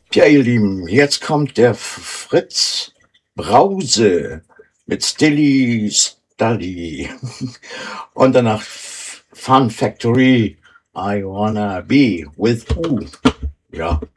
Ja, ihr Lieben, jetzt kommt der Fritz Brause mit Stilly Stully. Und danach Fun Factory, I wanna be with who. Ja,